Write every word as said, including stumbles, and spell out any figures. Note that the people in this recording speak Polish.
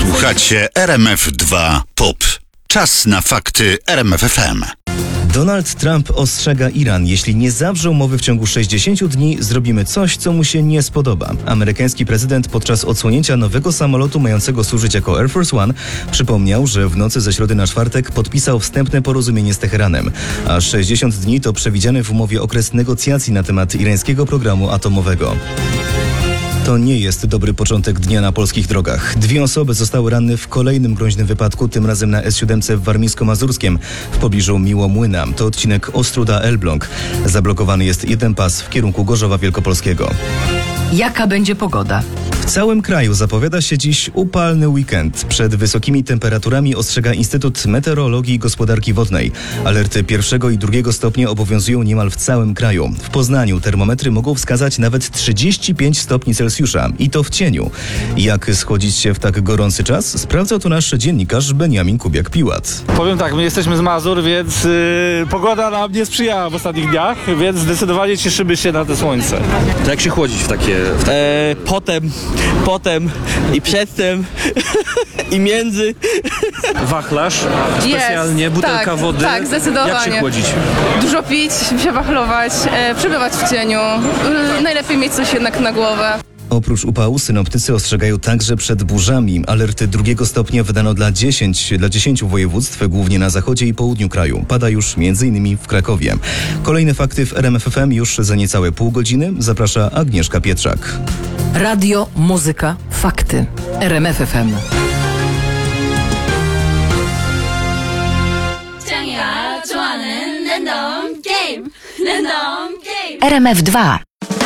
Słuchacie R M F dwa Pop. Czas na fakty R M F F M. Donald Trump ostrzega Iran: jeśli nie zawrze umowy w ciągu sześćdziesięciu dni, zrobimy coś, co mu się nie spodoba. Amerykański prezydent podczas odsłonięcia nowego samolotu mającego służyć jako Air Force One przypomniał, że w nocy ze środy na czwartek podpisał wstępne porozumienie z Teheranem. A sześćdziesiąt dni to przewidziany w umowie okres negocjacji na temat irańskiego programu atomowego. To nie jest dobry początek dnia na polskich drogach. Dwie osoby zostały ranne w kolejnym groźnym wypadku, tym razem na S siedem w Warmińsko-Mazurskiem w pobliżu Miłomłyna. To odcinek Ostróda-Elbląg. Zablokowany jest jeden pas w kierunku Gorzowa Wielkopolskiego. Jaka będzie pogoda? W całym kraju zapowiada się dziś upalny weekend. Przed wysokimi temperaturami ostrzega Instytut Meteorologii i Gospodarki Wodnej. Alerty pierwszego i drugiego stopnia obowiązują niemal w całym kraju. W Poznaniu termometry mogą wskazać nawet trzydzieści pięć stopni Celsjusza i to w cieniu. Jak schłodzić się w tak gorący czas? Sprawdzał to nasz dziennikarz Beniamin Kubiak-Piłat. Powiem tak, my jesteśmy z Mazur, więc yy, pogoda nam nie sprzyjała w ostatnich dniach, więc zdecydowanie cieszymy się na to słońce. To jak się chłodzić w takie... W takie... E, potem, potem i przedtem i między. Wachlarz specjalnie, Jest, butelka tak, wody. Tak, zdecydowanie. Jak się chłodzić? Dużo pić, się wachlować, e, przebywać w cieniu. E, najlepiej mieć coś jednak na głowę. Oprócz upału synoptycy ostrzegają także przed burzami. Alerty drugiego stopnia wydano dla, dziesięć, dla dziesięciu województw, głównie na zachodzie i południu kraju. Pada już m.in. w Krakowie. Kolejne fakty w R M F F M już za niecałe pół godziny. Zaprasza Agnieszka Pietrzak. Radio, muzyka, fakty. R M F F M. R M F dwa.